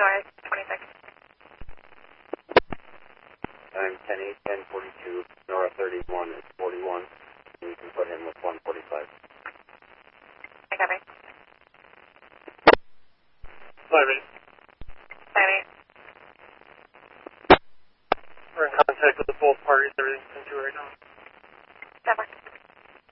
North 26. I'm 10-8, 10-42, Nora 31 is 41. And you can put him with 145. I copy. 5-8. 5-8. We're in contact with the both parties. Everything's into right now.